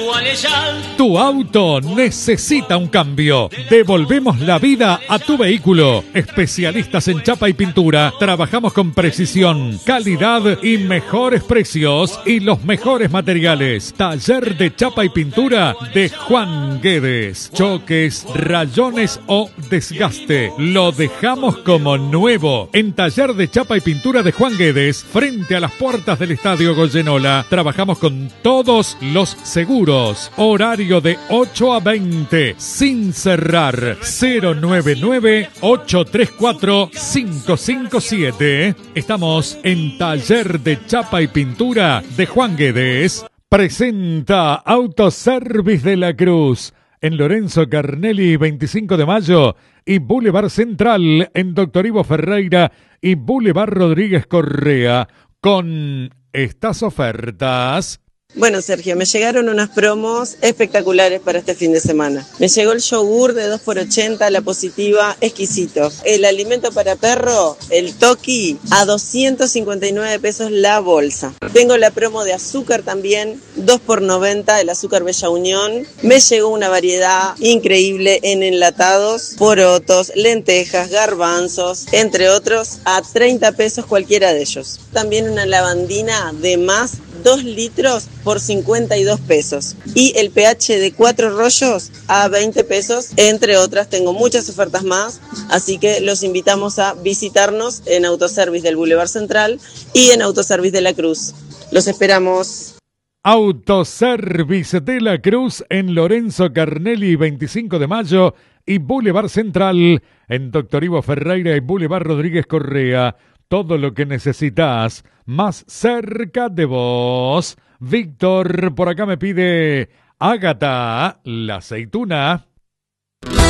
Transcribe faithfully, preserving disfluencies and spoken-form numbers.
Tu auto necesita un cambio. Devolvemos la vida a tu vehículo. Especialistas en chapa y pintura. Trabajamos con precisión, calidad y mejores precios y los mejores materiales. Taller de chapa y pintura de Juan Guedes. Choques, rayones o desgaste. Lo dejamos como nuevo. En Taller de chapa y pintura de Juan Guedes, frente a las puertas del Estadio Goyenola. Trabajamos con todos los seguros. Horario de ocho a veinte, sin cerrar. Cero nueve nueve, ocho tres cuatro, cinco cinco siete. Estamos en Taller de Chapa y Pintura de Juan Guedes. Presenta Autoservice de la Cruz en Lorenzo Carnelli veinticinco de mayo y Boulevard Central en Doctor Ivo Ferreira y Boulevard Rodríguez Correa con estas ofertas. Bueno, Sergio, me llegaron unas promos espectaculares para este fin de semana. Me llegó el yogur de dos por ochenta, la Positiva, exquisito. El alimento para perro, el Toki, a doscientos cincuenta y nueve pesos la bolsa. Tengo la promo de azúcar también, dos por noventa, el azúcar Bella Unión. Me llegó una variedad increíble en enlatados, porotos, lentejas, garbanzos, entre otros, a treinta pesos cualquiera de ellos. También una lavandina de más, dos litros por cincuenta y dos pesos. Y el pH de cuatro rollos a veinte pesos, entre otras. Tengo muchas ofertas más, así que los invitamos a visitarnos en Autoservice del Boulevard Central y en Autoservice de la Cruz. Los esperamos. Autoservice de la Cruz en Lorenzo Carnelli veinticinco de mayo y Boulevard Central en Doctor Ivo Ferreira y Boulevard Rodríguez Correa. Todo lo que necesitas más cerca de vos. Víctor, por acá me pide Ágata, la aceituna.